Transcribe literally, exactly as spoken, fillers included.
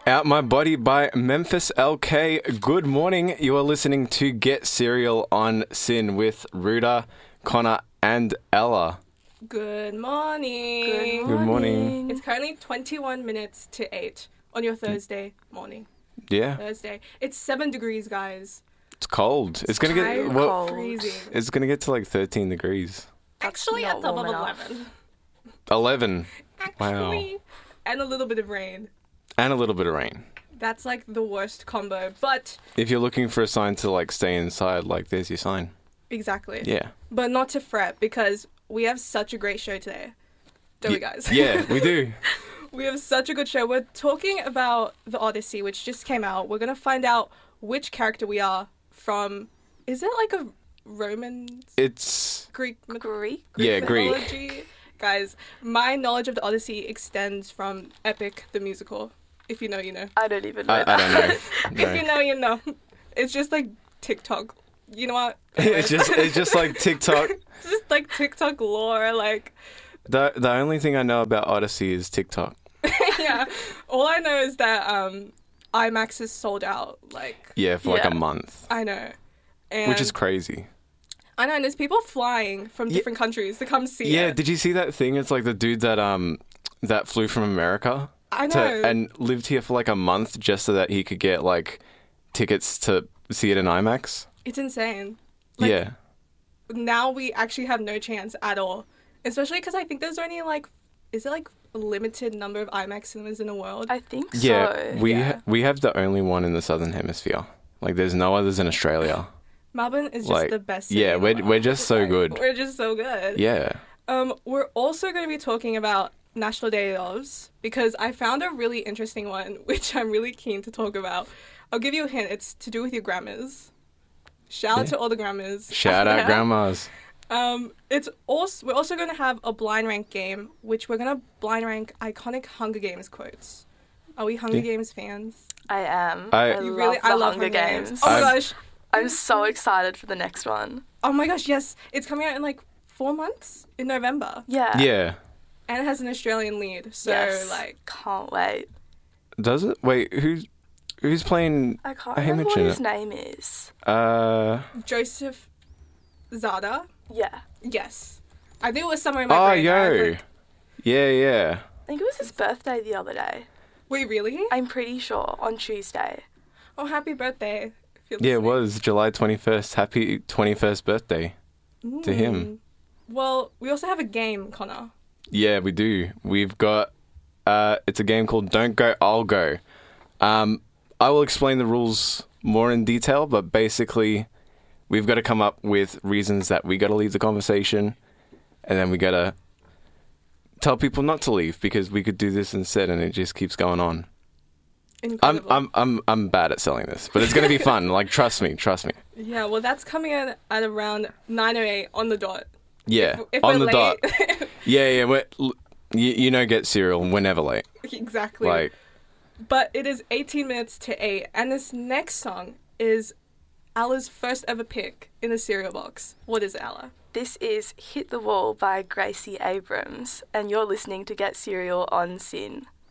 Out My Body by Memphis L K. Good morning. You are listening to Get Serial on Sin with Ruda, Connor, and Ella. Good morning. Good morning. Good morning. It's currently twenty-one minutes to eight on your Thursday morning. Yeah, Thursday. It's seven degrees, guys. it's cold. It's gonna get Tired, well, freezing. it's gonna get to like thirteen degrees. Actually, not a top warm of enough. eleven. Eleven, Actually, and a little bit of rain. and a little bit of rain. That's like the worst combo, but If you're looking for a sign to like stay inside, like there's your sign. exactly. Yeah. But not to fret because we have such a great show today. Don't we, guys? Yeah, we do. We have such a good show. We're talking about The Odyssey, which just came out. We're going to find out which character we are from. Is it like a Roman, It's Greek, myth- Greek? yeah, Greek. mythology? Guys, my knowledge of The Odyssey extends from Epic the musical. If you know, you know. I don't even know I, that. I don't know. If you No. know, you know. It's just like TikTok. You know what? It's just it's just like TikTok. It's just like TikTok lore. Like, The the only thing I know about Odyssey is TikTok. yeah. All I know is that um, IMAX is sold out. Like, Yeah, for like Yeah. a month, I know. And which is crazy. I know, and there's people flying from Yeah. different countries to come see Yeah, it. did you see that thing? It's like the dude that um that flew from America I know. to, and lived here for like a month just so that he could get like tickets to see it in IMAX. It's insane. Like, yeah, Now we actually have no chance at all. Especially because I think there's only like, is it like a limited number of IMAX cinemas in the world? I think yeah. so. We Yeah. Ha- we have the only one in the Southern Hemisphere. Like, there's no others in Australia. Melbourne is just like, the best city yeah, in the we're world. we're just so Like, good. We're just so good. Yeah, Um, we're also going to be talking about National Day Loves because I found a really interesting one, which I'm really keen to talk about. I'll give you a hint. It's to do with your grandmas. Shout out Yeah. to all the grandmas. shout out Yeah. grandmas. Um, it's also we're also going to have a blind rank game, which we're going to blind rank iconic Hunger Games quotes. Are we Hunger Yeah. Games fans? I am. I- I, You love You really, the I love Hunger Games. Oh my I'm- gosh! I'm so excited for the next one. Oh my gosh! Yes, it's coming out in like four months in November, Yeah. Yeah, and it has an Australian lead. So Yes. like, Can't wait. does it? Wait, who's who's playing? I can't I remember what mentioned his it. name is. Uh, Joseph Zada. Yeah. Yes. I think it was somewhere in my oh brain. I was yo, like, yeah, yeah. I think it was his birthday the other day. wait, really? I'm pretty sure on Tuesday. Oh, happy birthday. if you're Yeah, it listening. was July twenty-first. Happy twenty-first birthday to him. Mm. Well, we also have a game, Connor. Yeah, we do. We've got, uh, it's a game called Don't Go, I'll Go. Um, I will explain the rules more in detail, but basically we've got to come up with reasons that we got to leave the conversation, and then we got to tell people not to leave because we could do this instead, and it just keeps going on. I'm Incredible. I'm I'm I'm bad at selling this, but it's gonna be fun. Like, trust me, trust me. Yeah, well, that's coming in at around nine oh eight on the dot. Yeah, If, if on we're the dot. late. Yeah, yeah. We're, l- you, you know, get cereal. We're never late. Exactly. Like, But it is eighteen minutes to eight, and this next song is Alla's first ever pick in the cereal box. What is it, Alla? This is Hit the Wall by Gracie Abrams, and you're listening to Get Serial on Sin.